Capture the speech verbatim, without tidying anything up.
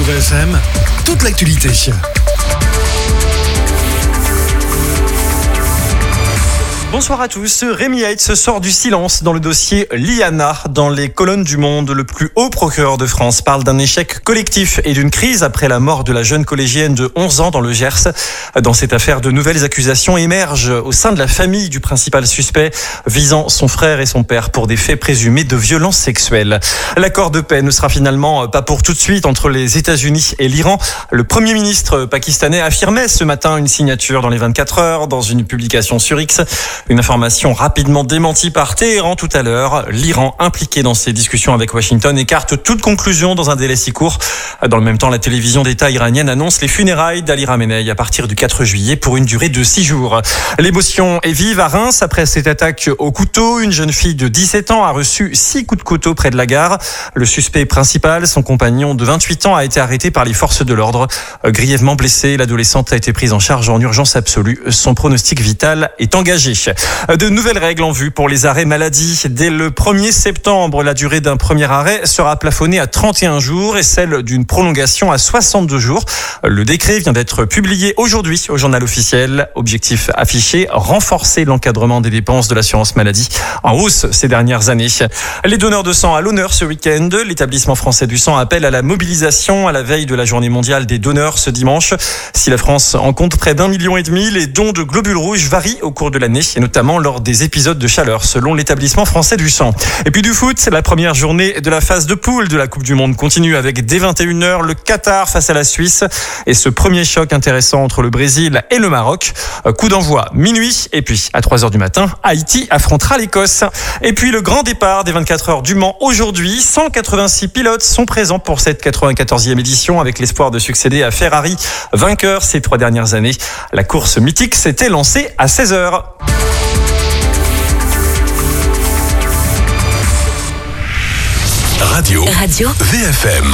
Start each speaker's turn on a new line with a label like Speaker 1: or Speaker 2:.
Speaker 1: V F M, toute l'actualité.
Speaker 2: Bonsoir à tous. Rémi Heitz sort du silence dans le dossier Liana. Dans les colonnes du Monde, le plus haut procureur de France parle d'un échec collectif et d'une crise après la mort de la jeune collégienne de onze ans dans le Gers. Dans cette affaire, de nouvelles accusations émergent au sein de la famille du principal suspect, visant son frère et son père pour des faits présumés de violences sexuelles. L'accord de paix ne sera finalement pas pour tout de suite entre les États-Unis et l'Iran. Le Premier ministre pakistanais affirmait ce matin une signature dans les vingt-quatre heures dans une publication sur X. Une information rapidement démentie par Téhéran tout à l'heure. L'Iran, impliqué dans ces discussions avec Washington, écarte toute conclusion dans un délai si court. Dans le même temps, la télévision d'État iranienne annonce les funérailles d'Ali Khamenei à partir du quatre juillet pour une durée de six jours. L'émotion est vive à Reims après cette attaque au couteau. Une jeune fille de dix-sept ans a reçu six coups de couteau près de la gare. Le suspect principal, son compagnon de vingt-huit ans, a été arrêté par les forces de l'ordre. Grièvement blessée, l'adolescente a été prise en charge en urgence absolue. Son pronostic vital est engagé. De nouvelles règles en vue pour les arrêts maladie. Dès le premier septembre, la durée d'un premier arrêt sera plafonnée à trente et un jours et celle d'une prolongation à soixante-deux jours. Le décret vient d'être publié aujourd'hui au journal officiel. Objectif affiché, renforcer l'encadrement des dépenses de l'assurance maladie en hausse ces dernières années. Les donneurs de sang à l'honneur ce week-end. L'établissement français du sang appelle à la mobilisation à la veille de la journée mondiale des donneurs ce dimanche. Si la France en compte près d'un million et demi, les dons de globules rouges varient au cours de l'année, et notamment lors des épisodes de chaleur, selon l'établissement français du sang. Et puis du foot, la première journée de la phase de poule de la Coupe du Monde continue avec dès vingt et une heures le Qatar face à la Suisse et ce premier choc intéressant entre le Brésil et le Maroc. Coup d'envoi minuit et puis à trois heures du matin, Haïti affrontera l'Écosse. Et puis le grand départ des vingt-quatre heures du Mans aujourd'hui. cent quatre-vingt-six pilotes sont présents pour cette quatre-vingt-quatorzième édition avec l'espoir de succéder à Ferrari, vainqueur ces trois dernières années. La course mythique s'était lancée à seize heures.
Speaker 1: Radio,
Speaker 3: Radio
Speaker 1: V F M.